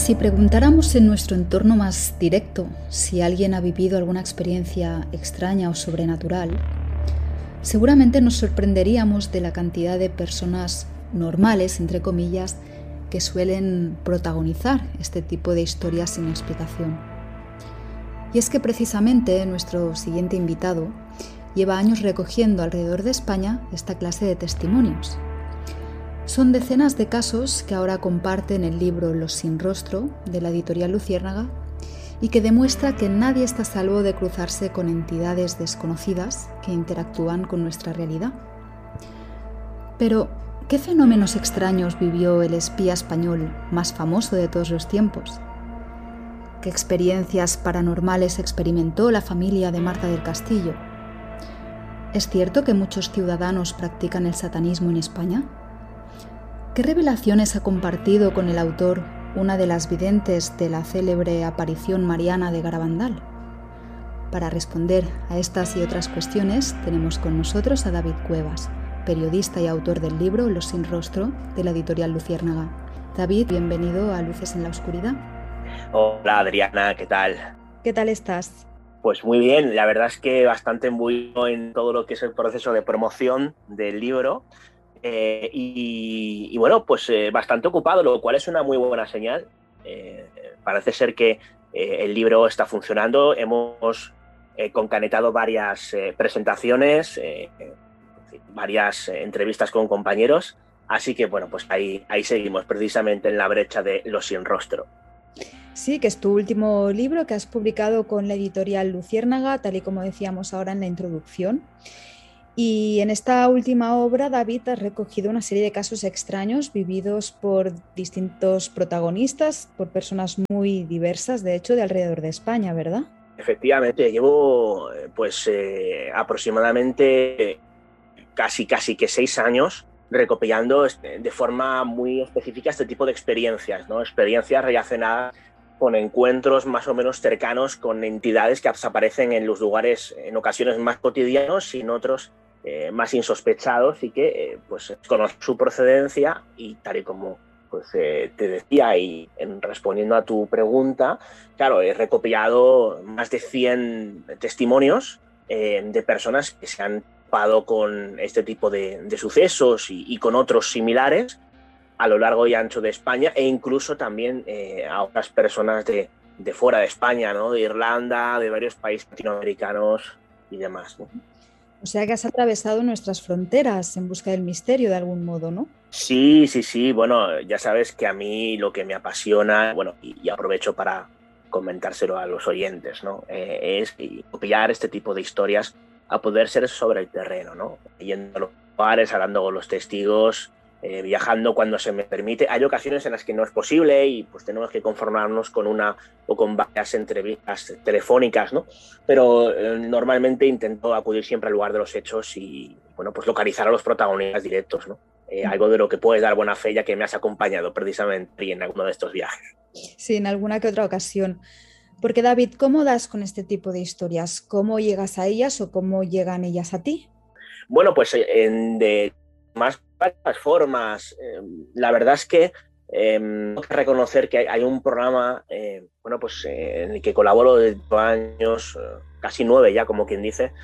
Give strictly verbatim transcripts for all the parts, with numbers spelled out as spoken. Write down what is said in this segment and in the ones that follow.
Si preguntáramos en nuestro entorno más directo si alguien ha vivido alguna experiencia extraña o sobrenatural, seguramente nos sorprenderíamos de la cantidad de personas normales, entre comillas, que suelen protagonizar este tipo de historias sin explicación. Y es que precisamente nuestro siguiente invitado lleva años recogiendo alrededor de España esta clase de testimonios. Son decenas de casos que ahora comparte en el libro Los sin rostro, de la editorial Luciérnaga, y que demuestra que nadie está a salvo de cruzarse con entidades desconocidas que interactúan con nuestra realidad. Pero, ¿qué fenómenos extraños vivió el espía español más famoso de todos los tiempos? ¿Qué experiencias paranormales experimentó la familia de Marta del Castillo? ¿Es cierto que muchos ciudadanos practican el satanismo en España? ¿Qué revelaciones ha compartido con el autor una de las videntes de la célebre aparición mariana de Garabandal? Para responder a estas y otras cuestiones tenemos con nosotros a David Cuevas, periodista y autor del libro Los sin rostro, de la editorial Luciérnaga. David, bienvenido a Luces en la Oscuridad. Hola Adriana, ¿qué tal? ¿Qué tal estás? Pues muy bien, la verdad es que bastante imbuido en todo lo que es el proceso de promoción del libro. Eh, y, y bueno, pues eh, bastante ocupado, lo cual es una muy buena señal. Eh, parece ser que eh, el libro está funcionando. Hemos eh, concanetado varias eh, presentaciones, eh, varias eh, entrevistas con compañeros. Así que bueno, pues ahí, ahí seguimos, precisamente en la brecha de Los sin rostro. Sí, que es tu último libro que has publicado con la editorial Luciérnaga, tal y como decíamos ahora en la introducción. Y en esta última obra, David, has recogido una serie de casos extraños vividos por distintos protagonistas, por personas muy diversas, de hecho, de alrededor de España, ¿verdad? Efectivamente, llevo pues eh, aproximadamente casi, casi que seis años recopilando de forma muy específica este tipo de experiencias, ¿no? Experiencias relacionadas con encuentros más o menos cercanos con entidades que aparecen en los lugares en ocasiones más cotidianos y en otros eh, más insospechados y que eh, pues conozco su procedencia y tal y como pues, eh, te decía y en, respondiendo a tu pregunta, claro, he recopilado más de cien testimonios eh, de personas que se han topado con este tipo de, de sucesos y, y con otros similares a lo largo y ancho de España e incluso también eh, a otras personas de, de fuera de España, ¿no? De Irlanda, de varios países latinoamericanos y demás, ¿no? O sea que has atravesado nuestras fronteras en busca del misterio de algún modo, ¿no? Sí, sí, sí. Bueno, ya sabes que a mí lo que me apasiona, bueno, y, y aprovecho para comentárselo a los oyentes, ¿no? Eh, es copiar este tipo de historias a poder ser sobre el terreno, ¿no? Yendo a los lugares, hablando con los testigos, Eh, viajando cuando se me permite. Hay ocasiones en las que no es posible y pues tenemos que conformarnos con una o con varias entrevistas telefónicas, ¿no? Pero eh, normalmente intento acudir siempre al lugar de los hechos y, bueno, pues localizar a los protagonistas directos, ¿no? Eh, algo de lo que puedes dar buena fe ya que me has acompañado precisamente en alguno de estos viajes. Sí, en alguna que otra ocasión. Porque David, ¿cómo das con este tipo de historias? ¿Cómo llegas a ellas o cómo llegan ellas a ti? Bueno, pues en de más varias formas. Eh, la verdad es que eh, tengo que reconocer que hay, hay un programa, eh, bueno, pues eh, en el que colaboro desde años, eh, casi nueve ya, como quien dice,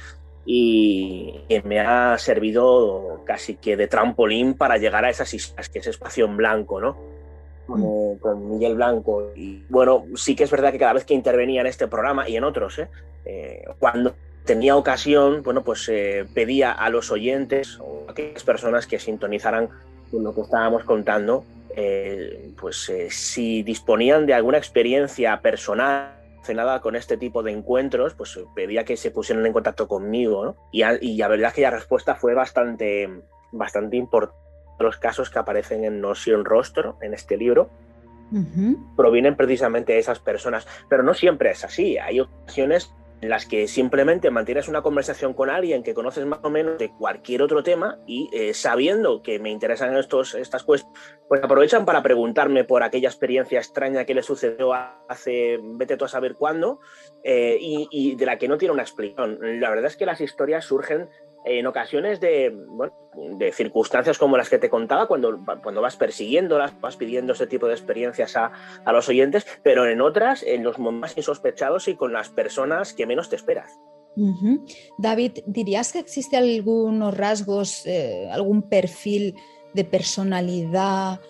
y que me ha servido casi que de trampolín para llegar a esas islas, que es Espacio en Blanco, ¿no? Con, eh, con Miguel Blanco. Y bueno, sí que es verdad que cada vez que intervenía en este programa y en otros, ¿eh? Eh, cuando tenía ocasión, bueno, pues eh, pedía a los oyentes o a aquellas personas que sintonizaran con lo que estábamos contando, eh, pues eh, si disponían de alguna experiencia personal relacionada con este tipo de encuentros, pues pedía que se pusieran en contacto conmigo, ¿no? Y, a, y la verdad es que la respuesta fue bastante, bastante importante. Los casos que aparecen en No sin rostro, en este libro, uh-huh. provienen precisamente de esas personas, pero no siempre es así. Hay ocasiones en las que simplemente mantienes una conversación con alguien que conoces más o menos de cualquier otro tema y eh, sabiendo que me interesan estos, estas cuestiones, pues aprovechan para preguntarme por aquella experiencia extraña que le sucedió hace, vete tú a saber cuándo, eh, y, y de la que no tiene una explicación. La verdad es que las historias surgen en ocasiones de, bueno, de circunstancias como las que te contaba, cuando, cuando vas persiguiéndolas, vas pidiendo ese tipo de experiencias a, a los oyentes, pero en otras, en los momentos más insospechados y con las personas que menos te esperas. Uh-huh. David, ¿dirías que existe algunos rasgos, eh, algún perfil de personalidad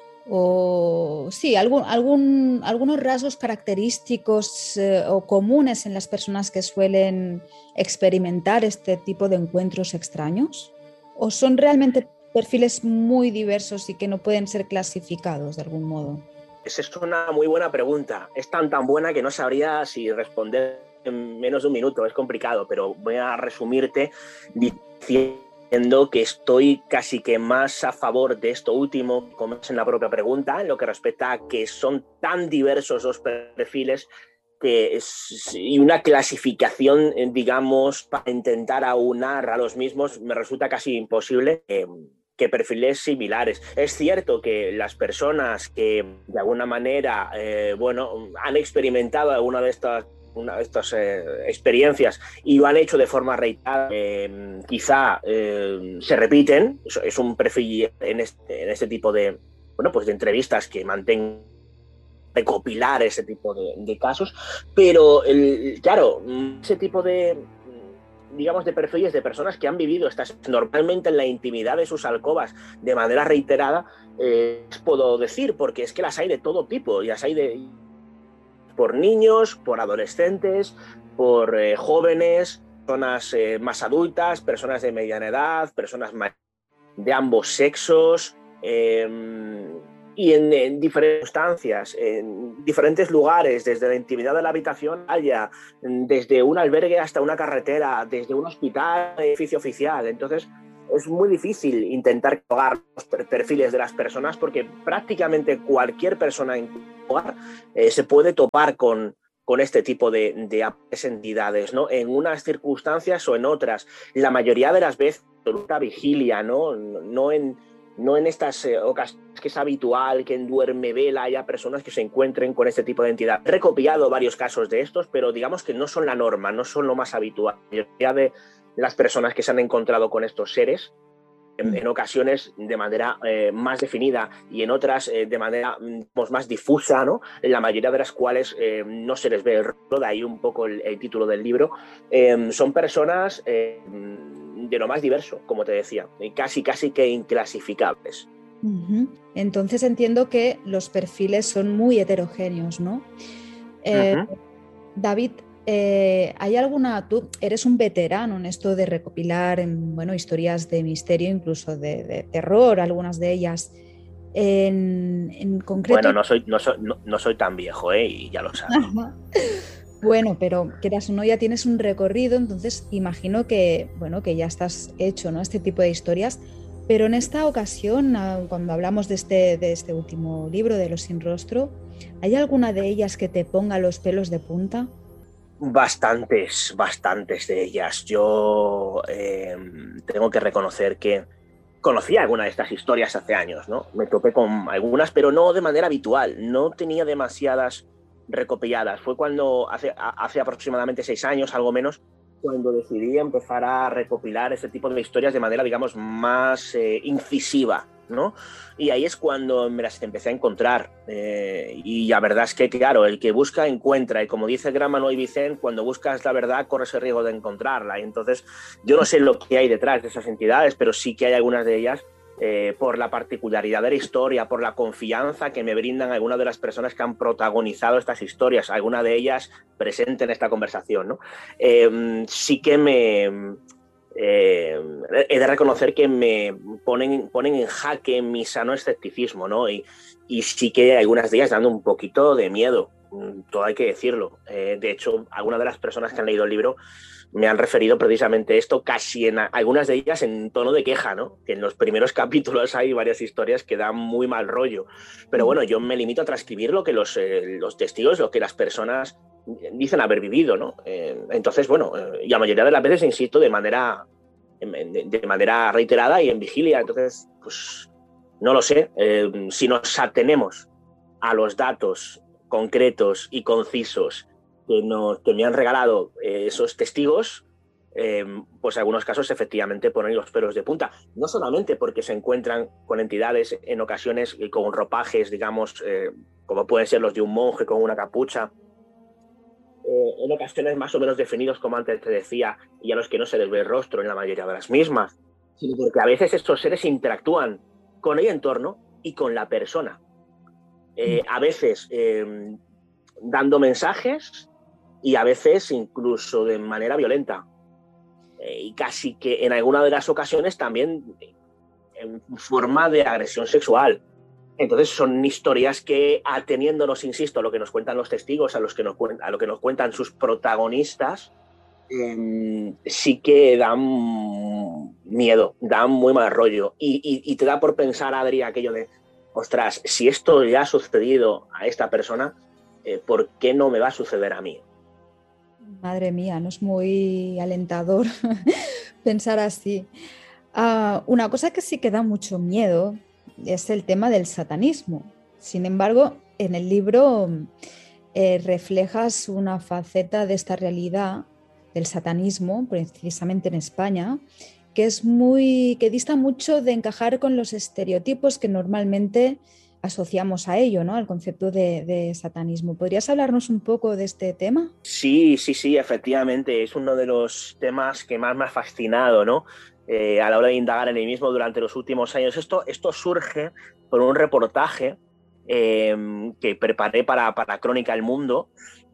o sí, algún, algún, algunos rasgos característicos eh, o comunes en las personas que suelen experimentar este tipo de encuentros extraños? ¿O son realmente perfiles muy diversos y que no pueden ser clasificados de algún modo? Esa es una muy buena pregunta. Es tan tan buena que no sabría si responder en menos de un minuto. Es complicado, pero voy a resumirte diciendo que estoy casi que más a favor de esto último, como es en la propia pregunta, en lo que respecta a que son tan diversos los perfiles que es, y una clasificación, digamos, para intentar aunar a los mismos me resulta casi imposible. Eh, que perfiles similares. Es cierto que las personas que de alguna manera eh, bueno, han experimentado alguna de estas, una de estas eh, experiencias y lo han hecho de forma reiterada, eh, quizá eh, se repiten. Es, es un perfil en este, en este tipo de, bueno, pues de entrevistas que mantengo, recopilar ese tipo de, de casos, pero el, claro, ese tipo de digamos, de perfiles de personas que han vivido estas normalmente en la intimidad de sus alcobas de manera reiterada, eh, puedo decir, porque es que las hay de todo tipo, las hay de por niños, por adolescentes, por eh, jóvenes, personas eh, más adultas, personas de mediana edad, personas de ambos sexos, eh, y en, en diferentes instancias, en diferentes lugares, desde la intimidad de la habitación, haya desde un albergue hasta una carretera, desde un hospital, edificio oficial. Entonces, es muy difícil intentar colgar los perfiles de las personas porque prácticamente cualquier persona en hogar eh, se puede topar con, con este tipo de, de entidades, ¿no? En unas circunstancias o en otras. La mayoría de las veces, absoluta vigilia, ¿no? No en, no en estas eh, ocasiones que es habitual que en duerme vela haya personas que se encuentren con este tipo de entidad. He recopilado varios casos de estos, pero digamos que no son la norma, no son lo más habitual. La mayoría de las personas que se han encontrado con estos seres, en, en ocasiones de manera eh, más definida y en otras eh, de manera pues, más difusa, ¿no? En la mayoría de las cuales eh, no se les ve el rostro, de ahí un poco el, el título del libro. Eh, son personas eh, de lo más diverso, como te decía, casi casi que inclasificables. Uh-huh. Entonces entiendo que los perfiles son muy heterogéneos, ¿no? Eh, uh-huh. David, eh, ¿hay alguna? Tú eres un veterano en esto de recopilar, bueno, historias de misterio, incluso de, de terror, algunas de ellas. En, en concreto. Bueno, no soy, no soy, no, no soy tan viejo, ¿eh? Y ya lo sabes. Bueno, pero quieras o no, ya tienes un recorrido, entonces imagino que, bueno, que ya estás hecho, ¿no? Este tipo de historias. Pero en esta ocasión, cuando hablamos de este, de este último libro, de Los sin rostro, ¿hay alguna de ellas que te ponga los pelos de punta? Bastantes, bastantes de ellas. Yo eh, tengo que reconocer que conocía alguna de estas historias hace años, ¿no? Me topé con algunas, pero no de manera habitual. No tenía demasiadas recopiladas. Fue cuando, hace, hace aproximadamente seis años, algo menos, cuando decidí empezar a recopilar este tipo de historias de manera, digamos, más eh, incisiva, ¿no? Y ahí es cuando me las empecé a encontrar. Eh, y la verdad es que, claro, el que busca, encuentra. Y como dice el gran Manuel Vicent, cuando buscas la verdad, corres el riesgo de encontrarla. Y entonces, yo no sé lo que hay detrás de esas entidades, pero sí que hay algunas de ellas, eh, por la particularidad de la historia, por la confianza que me brindan algunas de las personas que han protagonizado estas historias, alguna de ellas presente en esta conversación, ¿no? Eh, sí que me... Eh, he de reconocer que me ponen, ponen en jaque mi sano escepticismo, ¿no? Y, y sí que algunas de ellas dando un poquito de miedo, todo hay que decirlo. Eh, de hecho, algunas de las personas que han leído el libro me han referido precisamente esto, casi en algunas de ellas en tono de queja, ¿no? Que en los primeros capítulos hay varias historias que dan muy mal rollo. Pero bueno, yo me limito a transcribir lo que los, eh, los testigos, lo que las personas dicen haber vivido, ¿no? Eh, entonces, bueno, eh, y la mayoría de las veces, insisto, de manera, de, de manera reiterada y en vigilia. Entonces, pues, no lo sé. Eh, si nos atenemos a los datos concretos y concisos que, nos, que me han regalado eh, esos testigos, eh, pues en algunos casos efectivamente ponen los pelos de punta. No solamente porque se encuentran con entidades en ocasiones con ropajes, digamos, eh, como pueden ser los de un monje con una capucha, eh, en ocasiones más o menos definidos, como antes te decía, y a los que no se les ve el rostro en la mayoría de las mismas, sino porque a veces estos seres interactúan con el entorno y con la persona. Eh, a veces eh, dando mensajes y a veces incluso de manera violenta. Eh, y casi que en alguna de las ocasiones también en forma de agresión sexual. Entonces son historias que, ateniéndonos, insisto, a lo que nos cuentan los testigos, a, los que nos, a lo que nos cuentan sus protagonistas, eh, sí que dan miedo, dan muy mal rollo. Y, y, y te da por pensar, Adri, aquello de, ostras, si esto ya ha sucedido a esta persona, eh, ¿por qué no me va a suceder a mí? Madre mía, no es muy alentador pensar así. Uh, una cosa que sí que da mucho miedo es el tema del satanismo. Sin embargo, en el libro eh, reflejas una faceta de esta realidad del satanismo, precisamente en España, que es muy, que dista mucho de encajar con los estereotipos que normalmente asociamos a ello, ¿no? Al concepto de, de satanismo. ¿Podrías hablarnos un poco de este tema? Sí, sí, sí, efectivamente. Es uno de los temas que más me ha fascinado, ¿no? Eh, a la hora de indagar en el mismo durante los últimos años. Esto, esto surge por un reportaje eh, que preparé para, para Crónica El Mundo.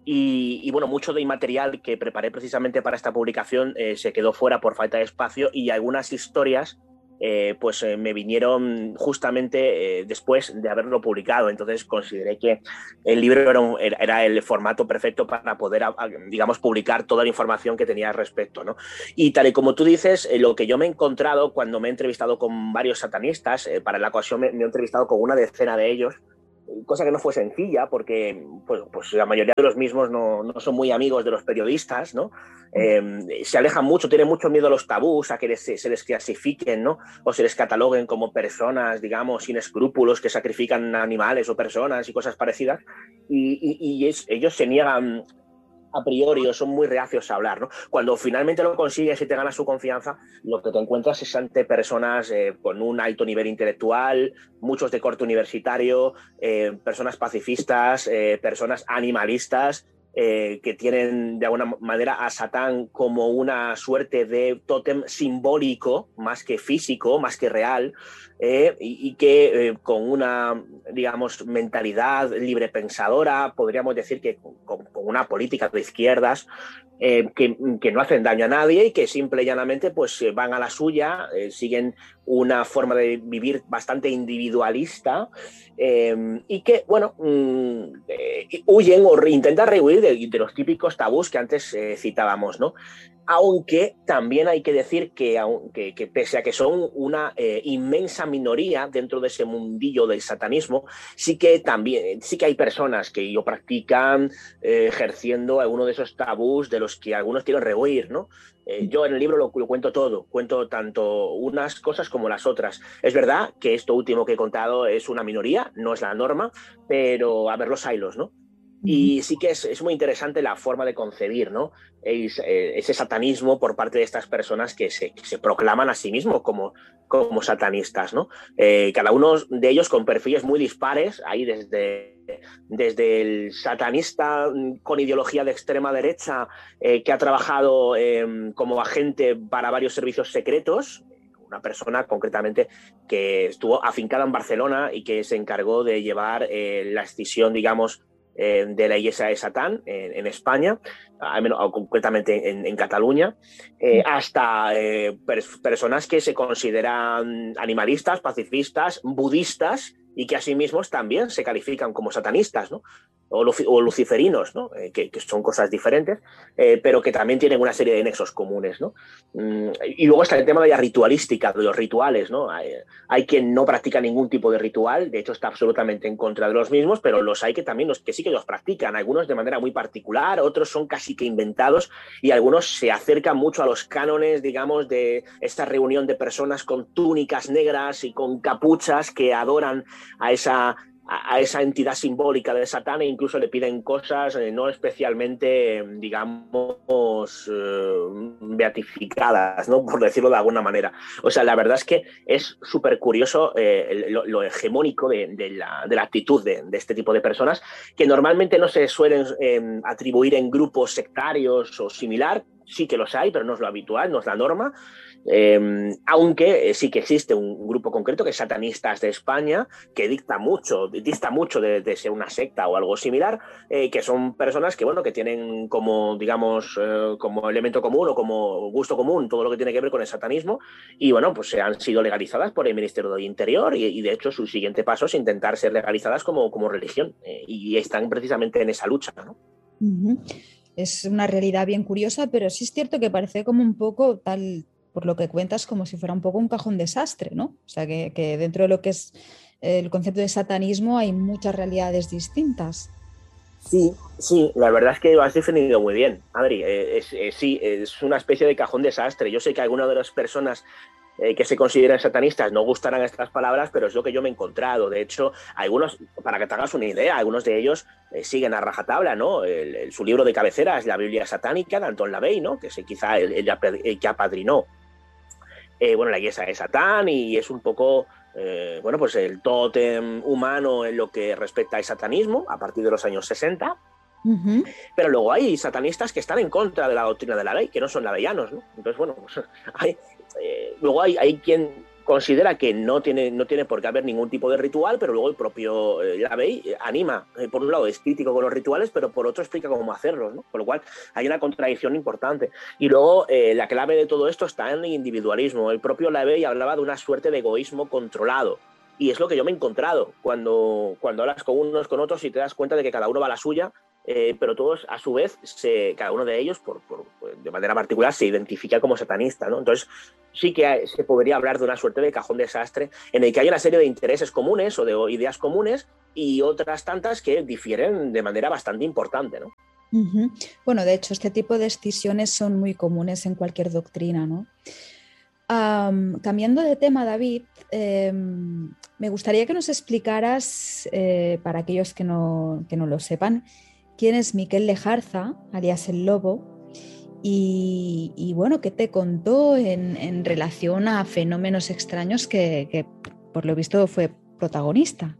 Y, y bueno, mucho del material que preparé precisamente para esta publicación eh, se quedó fuera por falta de espacio, y algunas historias Eh, pues eh, me vinieron justamente eh, después de haberlo publicado. Entonces consideré que el libro era, un, era el formato perfecto para poder, digamos, publicar toda la información que tenía al respecto, ¿no? Y tal y como tú dices, eh, lo que yo me he encontrado cuando me he entrevistado con varios satanistas, eh, para la ocasión me, me he entrevistado con una decena de ellos, cosa que no fue sencilla porque pues, pues la mayoría de los mismos no, no son muy amigos de los periodistas, ¿no? Eh, se alejan mucho, tienen mucho miedo a los tabús, a que les, se les clasifiquen, ¿no? O se les cataloguen como personas, digamos, sin escrúpulos, que sacrifican animales o personas y cosas parecidas, y, y, y es, ellos se niegan a priori o son muy reacios a hablar, ¿no? Cuando finalmente lo consigues y te ganas su confianza, lo que te encuentras es ante personas eh, con un alto nivel intelectual, muchos de corte universitario, eh, personas pacifistas, eh, personas animalistas, eh, que tienen de alguna manera a Satán como una suerte de tótem simbólico, más que físico, más que real, eh, y, y que eh, con una, digamos, mentalidad librepensadora, podríamos decir que con, con una política de izquierdas, eh, que, que no hacen daño a nadie y que simple y llanamente pues, van a la suya, eh, siguen una forma de vivir bastante individualista, eh, y que, bueno, mmm, eh, huyen o re, intentan rehuir de, de los típicos tabús que antes eh, citábamos, ¿no? Aunque también hay que decir que, que, que pese a que son una eh, inmensa minoría dentro de ese mundillo del satanismo, sí que también sí que hay personas que lo practican eh, ejerciendo alguno de esos tabús de los que algunos quieren rehuir, ¿no? Eh, yo en el libro lo, lo cuento todo, cuento tanto unas cosas como las otras. Es verdad que esto último que he contado es una minoría, no es la norma, pero a ver los hilos, ¿no? Y sí que es, es muy interesante la forma de concebir, ¿no? Es, eh, ese satanismo por parte de estas personas que se, que se proclaman a sí mismos como, como satanistas, ¿no? Eh, cada uno de ellos con perfiles muy dispares, ahí desde, desde el satanista con ideología de extrema derecha, eh, que ha trabajado eh, como agente para varios servicios secretos, una persona concretamente que estuvo afincada en Barcelona y que se encargó de llevar eh, la escisión, digamos, Eh, de la Iglesia de Satán en, en España, al menos, o concretamente en, en Cataluña, eh, hasta eh, pers personas que se consideran animalistas, pacifistas, budistas, y que asimismo también se califican como satanistas, ¿no? O, o luciferinos, ¿no? Eh, que, que son cosas diferentes, eh, pero que también tienen una serie de nexos comunes, ¿no? Mm, y luego está el tema de la ritualística, de los rituales, ¿no? Hay, hay quien no practica ningún tipo de ritual, de hecho está absolutamente en contra de los mismos, pero los hay que también los que sí que los practican, algunos de manera muy particular, otros son casi que inventados, y algunos se acercan mucho a los cánones, digamos, de esta reunión de personas con túnicas negras y con capuchas que adoran a esa a, a esa entidad simbólica de Satán e incluso le piden cosas eh, no especialmente, digamos, eh, beatificadas, ¿no? Por decirlo de alguna manera. O sea, la verdad es que es súper curioso eh, lo, lo hegemónico de, de, la, de la actitud de, de este tipo de personas, que normalmente no se suelen eh, atribuir en grupos sectarios o similar. Sí que los hay, pero no es lo habitual, no es la norma. Eh, aunque eh, sí que existe un grupo concreto que es Satanistas de España, que dicta mucho, dista mucho de, de ser una secta o algo similar, eh, que son personas que, bueno, que tienen como, digamos, eh, como elemento común o como gusto común todo lo que tiene que ver con el satanismo, y bueno, pues se han sido legalizadas por el Ministerio del Interior y, y de hecho su siguiente paso es intentar ser legalizadas como, como religión, eh, y están precisamente en esa lucha, ¿no? Uh-huh. Es una realidad bien curiosa, pero sí es cierto que parece como un poco tal, por lo que cuentas, como si fuera un poco un cajón desastre, ¿no? O sea, que, que dentro de lo que es el concepto de satanismo hay muchas realidades distintas. Sí, sí, la verdad es que lo has definido muy bien, Adri. Eh, es, es, sí, es una especie de cajón desastre. Yo sé que algunas de las personas eh, que se consideran satanistas no gustarán estas palabras, pero es lo que yo me he encontrado. De hecho, algunos, para que te hagas una idea, algunos de ellos eh, siguen a rajatabla, ¿no? El, el, su libro de cabecera es la Biblia satánica de Anton LaVey, ¿no? Que es quizá el, el, el que apadrinó eh, bueno, la iglesia de Satán, y es un poco, eh, bueno, pues el tótem humano en lo que respecta al satanismo a partir de los años sesenta. Uh-huh. Pero luego hay satanistas que están en contra de la doctrina de la ley, que no son laveyanos, ¿no? Entonces, bueno, pues hay, eh, luego hay, hay quien considera que no tiene, no tiene por qué haber ningún tipo de ritual, pero luego el propio eh, Lavey anima, eh, por un lado es crítico con los rituales, pero por otro explica cómo hacerlos, ¿no? Con lo cual hay una contradicción importante. Y luego eh, la clave de todo esto está en el individualismo. El propio Lavey hablaba de una suerte de egoísmo controlado. Y es lo que yo me he encontrado cuando, cuando hablas con unos, con otros, y te das cuenta de que cada uno va a la suya, eh, pero todos, a su vez, se, cada uno de ellos, por, por, de manera particular, se identifica como satanista, ¿no? Entonces, sí que hay, se podría hablar de una suerte de cajón desastre en el que hay una serie de intereses comunes o de ideas comunes y otras tantas que difieren de manera bastante importante, ¿no? Uh-huh. Bueno, de hecho, este tipo de escisiones son muy comunes en cualquier doctrina, ¿no? Um, cambiando de tema, David, eh, me gustaría que nos explicaras, eh, para aquellos que no, que no lo sepan, quién es Miquel Lejarza, alias el Lobo, y, y bueno, qué te contó en, en relación a fenómenos extraños que, que por lo visto fue protagonista.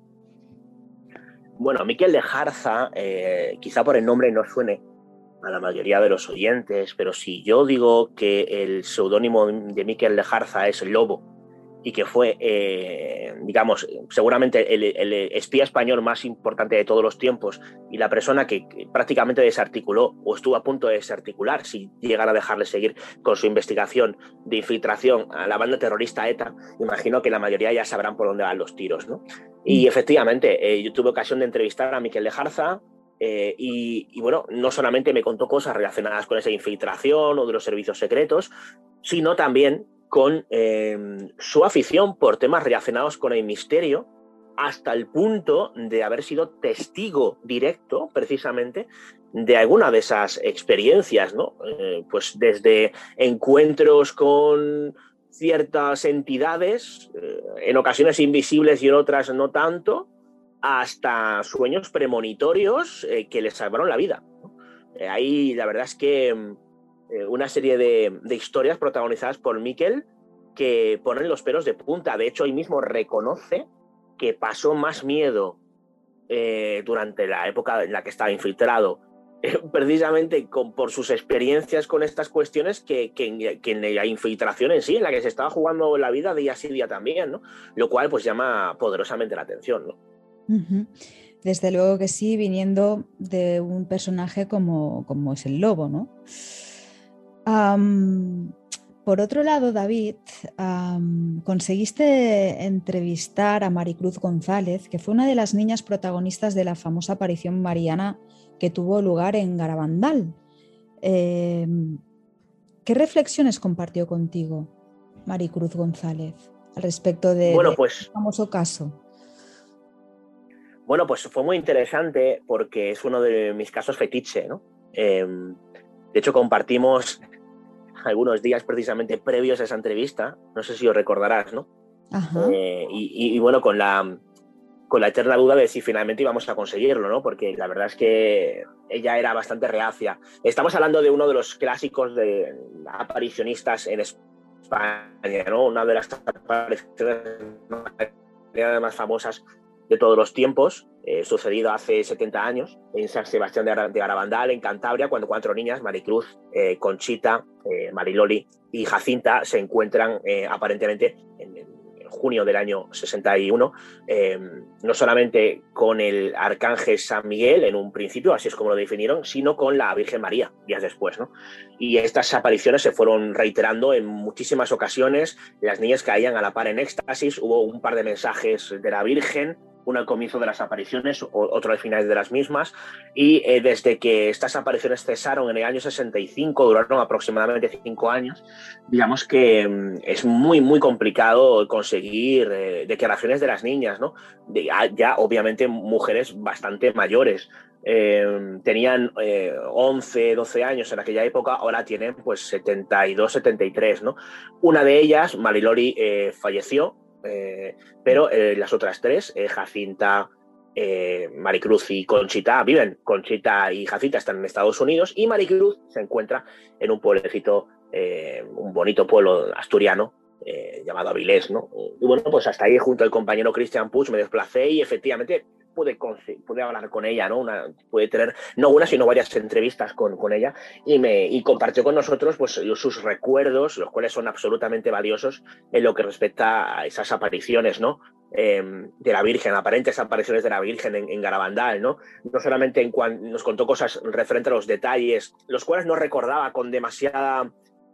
Bueno, Miquel Lejarza, eh, quizá por el nombre no suene a la mayoría de los oyentes, pero si yo digo que el seudónimo de Miquel Lejarza es el Lobo y que fue, eh, digamos, seguramente el, el espía español más importante de todos los tiempos y la persona que, que prácticamente desarticuló o estuvo a punto de desarticular, si llegara a dejarle seguir con su investigación de infiltración a la banda terrorista ETA, imagino que la mayoría ya sabrán por dónde van los tiros, ¿no? Y efectivamente, eh, yo tuve ocasión de entrevistar a Miquel Lejarza, Eh, y, y bueno, no solamente me contó cosas relacionadas con esa infiltración o de los servicios secretos, sino también con eh, su afición por temas relacionados con el misterio, hasta el punto de haber sido testigo directo, precisamente, de alguna de esas experiencias, ¿no? Eh, pues desde encuentros con ciertas entidades, eh, en ocasiones invisibles y en otras no tanto, hasta sueños premonitorios eh, que les salvaron la vida, ¿no? Eh, ahí la verdad es que eh, una serie de, de historias protagonizadas por Miquel que ponen los pelos de punta. De hecho, él mismo reconoce que pasó más miedo eh, durante la época en la que estaba infiltrado, eh, precisamente con, por sus experiencias con estas cuestiones, que, que, que en la infiltración en sí, en la que se estaba jugando la vida día sí día también, ¿no? Lo cual pues llama poderosamente la atención, ¿no? Uh-huh. Desde luego que sí, viniendo de un personaje como, como es el Lobo, ¿no? Um, por otro lado, David, um, conseguiste entrevistar a Maricruz González, que fue una de las niñas protagonistas de la famosa aparición mariana que tuvo lugar en Garabandal. Eh, ¿Qué reflexiones compartió contigo Maricruz González al respecto de, bueno, de pues, este famoso caso? Bueno, pues fue muy interesante porque es uno de mis casos fetiche, ¿no? Eh, de hecho, compartimos algunos días precisamente previos a esa entrevista, no sé si os recordarás, ¿no? Ajá. Eh, y, y, y bueno, con la, con la eterna duda de si finalmente íbamos a conseguirlo, ¿no? Porque la verdad es que ella era bastante reacia. Estamos hablando de uno de los clásicos de aparicionistas en España, ¿no? Una de las apariciones más famosas de todos los tiempos, eh, sucedido hace setenta años en San Sebastián de, de Garabandal, en Cantabria, cuando cuatro niñas, Maricruz, eh, Conchita, eh, Mariloli y Jacinta, se encuentran eh, aparentemente en, en junio del año sesenta y uno, eh, no solamente con el arcángel San Miguel en un principio, así es como lo definieron, sino con la Virgen María días después, ¿no? Y estas apariciones se fueron reiterando en muchísimas ocasiones, las niñas caían a la par en éxtasis, hubo un par de mensajes de la Virgen, uno al comienzo de las apariciones, otro al final de las mismas, y eh, desde que estas apariciones cesaron en el año sesenta y cinco, duraron aproximadamente cinco años, digamos que mm, es muy, muy complicado conseguir eh, declaraciones de las niñas, ¿no? De, ya, obviamente, mujeres bastante mayores. Eh, tenían eh, once, doce años en aquella época, ahora tienen pues setenta y dos, setenta y tres, ¿no? Una de ellas, Mariloli, eh, falleció, Eh, pero eh, las otras tres, eh, Jacinta, eh, Maricruz y Conchita, viven. Conchita y Jacinta están en Estados Unidos y Maricruz se encuentra en un pueblecito, eh, un bonito pueblo asturiano eh, llamado Avilés, ¿no? Y bueno, pues hasta ahí, junto al compañero Cristian Puig, me desplacé y efectivamente pude, pude hablar con ella, ¿no? Una, pude tener no una, sino varias entrevistas con, con ella y, me, y compartió con nosotros pues, sus recuerdos, los cuales son absolutamente valiosos en lo que respecta a esas apariciones, ¿no? Eh, de la Virgen, aparentes apariciones de la Virgen en, en Garabandal, ¿no? No solamente en cuan, nos contó cosas referentes a los detalles, los cuales no recordaba con demasiada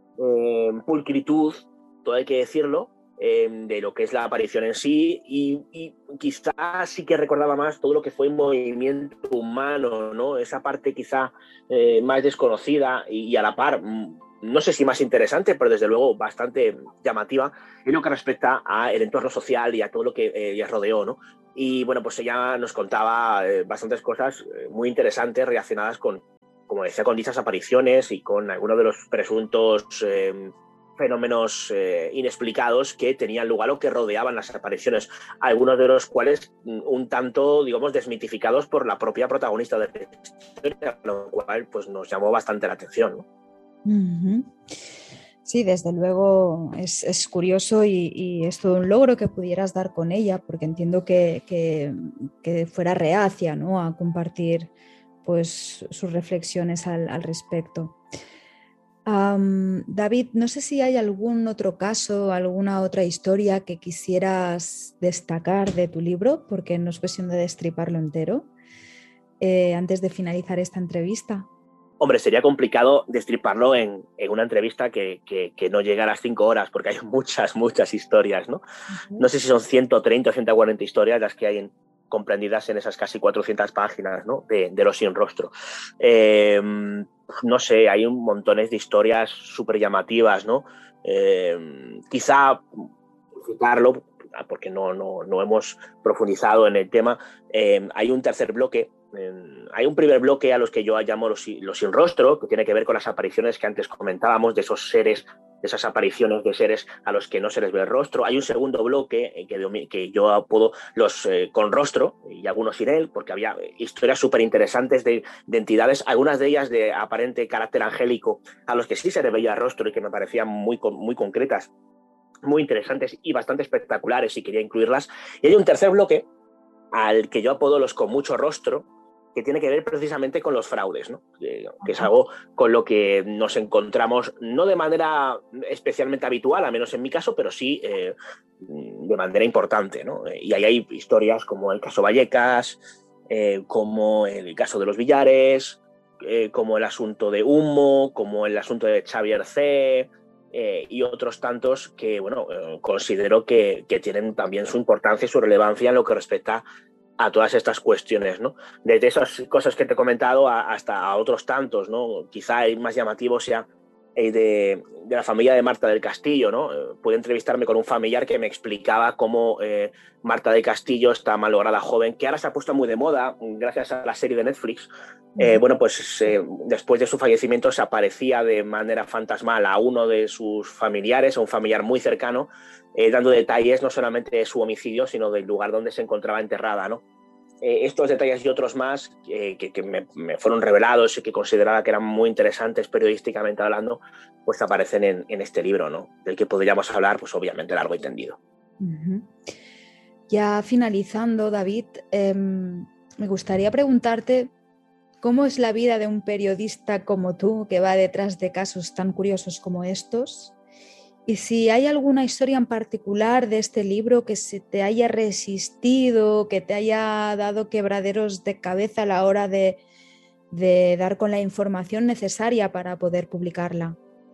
eh, pulcritud, todo hay que decirlo, Eh, de lo que es la aparición en sí y, y quizás sí que recordaba más todo lo que fue el movimiento humano, ¿no? Esa parte quizá eh, más desconocida y, y a la par, no sé si más interesante, pero desde luego bastante llamativa en lo que respecta al entorno social y a todo lo que eh, les rodeó, ¿no? Y bueno, pues ella nos contaba eh, bastantes cosas eh, muy interesantes relacionadas con, como decía, con dichas apariciones y con algunos de los presuntos eh, fenómenos eh, inexplicados que tenían lugar o que rodeaban las apariciones, algunos de los cuales un tanto, digamos, desmitificados por la propia protagonista de la historia, lo cual pues, nos llamó bastante la atención, ¿no? Uh-huh. Sí, desde luego es, es curioso y, y es todo un logro que pudieras dar con ella, porque entiendo que, que, que fuera reacia, ¿no?, a compartir pues, sus reflexiones al, al respecto. Um, David, no sé si hay algún otro caso, alguna otra historia que quisieras destacar de tu libro, porque no es cuestión de destriparlo entero, eh, antes de finalizar esta entrevista. Hombre, sería complicado destriparlo en, en una entrevista que, que, que no llega a las cinco horas, porque hay muchas, muchas historias, ¿no? Uh-huh. No sé si son ciento treinta o ciento cuarenta historias las que hay en, comprendidas en esas casi cuatrocientas páginas, ¿no?, de, de Los Sin Rostro. Eh, no sé, hay un montones de historias súper llamativas, ¿no? Eh, quizá citarlo, porque no, no, no hemos profundizado en el tema, eh, hay un tercer bloque. Hay un primer bloque a los que yo llamo los, los sin rostro, que tiene que ver con las apariciones que antes comentábamos, de esos seres, de esas apariciones de seres a los que no se les ve el rostro. Hay un segundo bloque que, que yo apodo los eh, con rostro, y algunos sin él, porque había historias súper interesantes de, de entidades, algunas de ellas de aparente carácter angélico, a los que sí se les veía el rostro y que me parecían muy, muy concretas, muy interesantes y bastante espectaculares, y quería incluirlas. Y hay un tercer bloque al que yo apodo los con mucho rostro, que tiene que ver precisamente con los fraudes, ¿no? Que, que es algo con lo que nos encontramos no de manera especialmente habitual, al menos en mi caso, pero sí eh, de manera importante, ¿no? Y ahí hay historias como el caso Vallecas, eh, como el caso de los Villares, eh, como el asunto de Humo, como el asunto de Xavier C., eh, y otros tantos que, bueno, eh, considero que, que tienen también su importancia y su relevancia en lo que respecta a todas estas cuestiones, ¿no? Desde esas cosas que te he comentado a, hasta a otros tantos, ¿no? Quizá el más llamativo sea eh, de, de la familia de Marta del Castillo, ¿no? Eh, pude entrevistarme con un familiar que me explicaba cómo eh, Marta del Castillo, esta malograda joven, que ahora se ha puesto muy de moda gracias a la serie de Netflix, eh, bueno, pues eh, después de su fallecimiento se aparecía de manera fantasmal a uno de sus familiares, a un familiar muy cercano, eh, dando detalles no solamente de su homicidio, sino del lugar donde se encontraba enterrada, ¿no? Eh, estos detalles y otros más eh, que, que me, me fueron revelados y que consideraba que eran muy interesantes periodísticamente hablando, pues aparecen en, en este libro, ¿no? Del que podríamos hablar, pues obviamente largo y tendido. Uh-huh. Ya finalizando, David, eh, me gustaría preguntarte cómo es la vida de un periodista como tú que va detrás de casos tan curiosos como estos. Y si hay alguna historia en particular de este libro que se te haya resistido, que te haya dado quebraderos de cabeza a la hora de, de dar con la información necesaria para poder publicarla.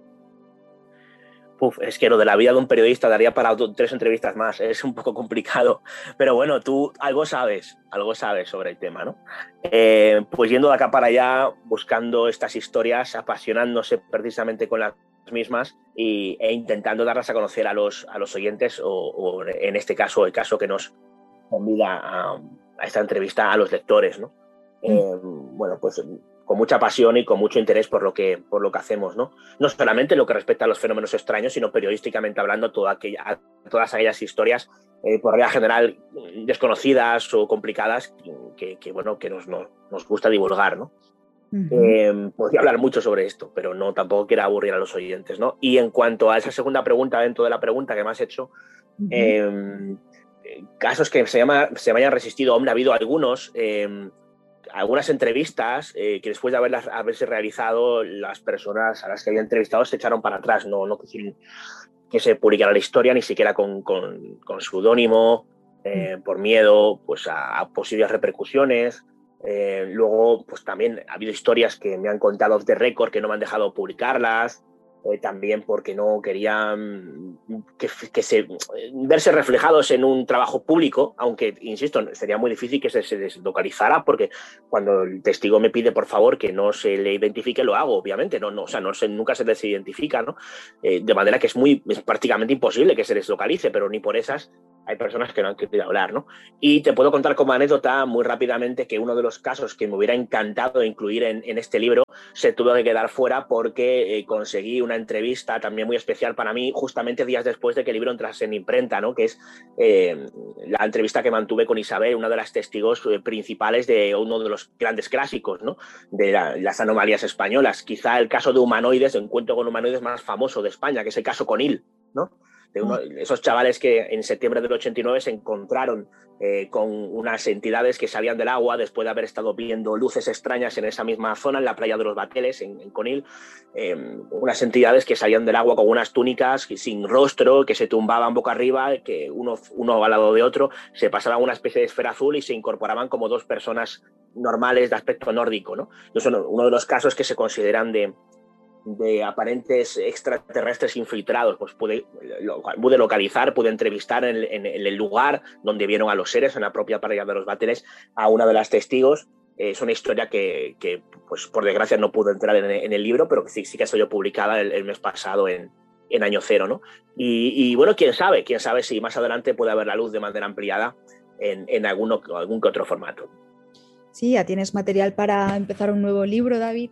Uf, es que lo de la vida de un periodista daría para tres entrevistas más, es un poco complicado, pero bueno, tú algo sabes, algo sabes sobre el tema, ¿no? Eh, pues yendo de acá para allá, buscando estas historias, apasionándose precisamente con las mismas y, e intentando darlas a conocer a los, a los oyentes o, o en este caso, el caso que nos convida a, a esta entrevista a los lectores, ¿no? Mm. Eh, bueno, pues con mucha pasión y con mucho interés por lo que, por lo que hacemos, ¿no? No solamente lo que respecta a los fenómenos extraños, sino periodísticamente hablando toda aquella, a todas aquellas historias, eh, por regla general, desconocidas o complicadas que, que, bueno, que nos, nos, nos gusta divulgar, ¿no? Uh-huh. Eh, podría hablar mucho sobre esto, pero no, tampoco quiero aburrir a los oyentes, ¿no? Y en cuanto a esa segunda pregunta, dentro de la pregunta que me has hecho, uh-huh. eh, casos que se, llama, se me hayan resistido, hombre, ha habido algunos, eh, algunas entrevistas eh, que después de haberlas, haberse realizado, las personas a las que había entrevistado se echaron para atrás, no, no quisieron que se publicara la historia, ni siquiera con, con, con seudónimo, eh, por miedo pues, a, a posibles repercusiones. Eh, luego, pues también ha habido historias que me han contado off the record que no me han dejado publicarlas, eh, también porque no querían que, que se, verse reflejados en un trabajo público, aunque, insisto, sería muy difícil que se, se deslocalizara, porque cuando el testigo me pide, por favor, que no se le identifique, lo hago, obviamente, no, no, o sea, no se, nunca se desidentifica, ¿no? Eh, de manera que es, muy, es prácticamente imposible que se deslocalice, pero ni por esas hay personas que no han querido hablar, ¿no? Y te puedo contar como anécdota muy rápidamente que uno de los casos que me hubiera encantado incluir en, en este libro se tuvo que quedar fuera porque eh, conseguí una entrevista también muy especial para mí justamente días después de que el libro entrase en imprenta, ¿no? Que es eh, la entrevista que mantuve con Isabel, una de las testigos eh, principales de uno de los grandes clásicos, ¿no? De la, las anomalías españolas. Quizá el caso de humanoides, el encuentro con humanoides más famoso de España, que es el caso Conil, ¿no? De uno, esos chavales que en septiembre del ochenta y nueve se encontraron eh, con unas entidades que salían del agua después de haber estado viendo luces extrañas en esa misma zona, en la playa de los Bateles, en, en Conil, eh, unas entidades que salían del agua con unas túnicas sin rostro, que se tumbaban boca arriba, que uno, uno al lado de otro, se pasaban una especie de esfera azul y se incorporaban como dos personas normales de aspecto nórdico, ¿no? Entonces, uno de los casos que se consideran de de aparentes extraterrestres infiltrados, pues pude, lo, pude localizar, pude entrevistar en, en, en el lugar donde vieron a los seres, en la propia playa de los Bateles, a una de las testigos. Eh, es una historia que, que, pues por desgracia, no pudo entrar en, en el libro, pero que sí, sí que ha sido publicada el, el mes pasado en, en Año Cero, ¿no? Y, y bueno, quién sabe, quién sabe si más adelante puede haber la luz de manera ampliada en, en alguno, algún que otro formato. Sí, ya tienes material para empezar un nuevo libro, David.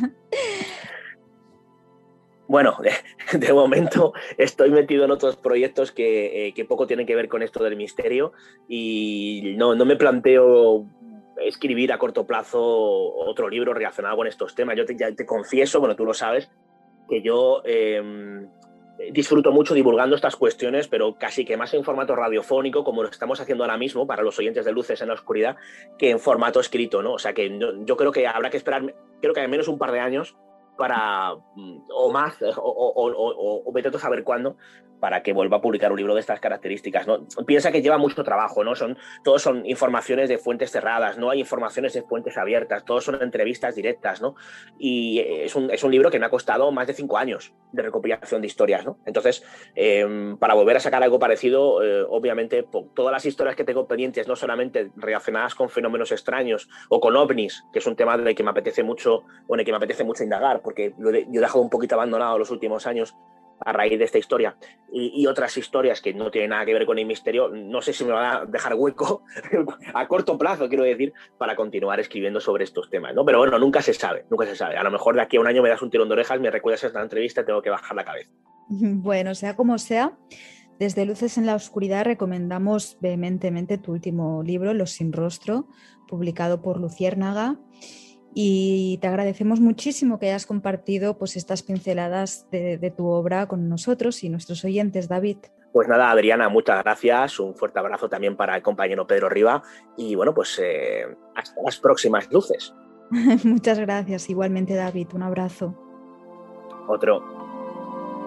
Bueno, de, de momento estoy metido en otros proyectos que, eh, que poco tienen que ver con esto del misterio y no, no me planteo escribir a corto plazo otro libro relacionado con estos temas. Yo te, ya te confieso, bueno, tú lo sabes, que yo eh, disfruto mucho divulgando estas cuestiones, pero casi que más en formato radiofónico, como lo estamos haciendo ahora mismo para los oyentes de Luces en la Oscuridad, que en formato escrito, ¿no? O sea que no, yo creo que habrá que esperar, creo que al menos un par de años para, o más, o, o, o, o vete a saber cuándo, para que vuelva a publicar un libro de estas características, ¿no? Piensa que lleva mucho trabajo, ¿no? Son, todos son informaciones de fuentes cerradas, no hay informaciones de fuentes abiertas, todos son entrevistas directas, ¿no? Y es un, es un libro que me ha costado más de cinco años de recopilación de historias, ¿no? Entonces, eh, para volver a sacar algo parecido, eh, obviamente, todas las historias que tengo pendientes, no solamente relacionadas con fenómenos extraños o con ovnis, que es un tema del que me apetece mucho, o en el que me apetece mucho indagar, porque lo de, yo he dejado un poquito abandonado los últimos años a raíz de esta historia, y, y otras historias que no tienen nada que ver con el misterio, no sé si me van a dejar hueco a corto plazo, quiero decir, para continuar escribiendo sobre estos temas, ¿no? Pero bueno, nunca se sabe, nunca se sabe. A lo mejor de aquí a un año me das un tirón de orejas, me recuerdas esta entrevista y tengo que bajar la cabeza. Bueno, sea como sea, desde Luces en la Oscuridad recomendamos vehementemente tu último libro, Los sin rostro, publicado por Luciérnaga. Y te agradecemos muchísimo que hayas compartido pues, estas pinceladas de, de tu obra con nosotros y nuestros oyentes, David. Pues nada, Adriana, muchas gracias. Un fuerte abrazo también para el compañero Pedro Riba. Y bueno, pues eh, hasta las próximas luces. Muchas gracias. Igualmente, David, un abrazo. Otro.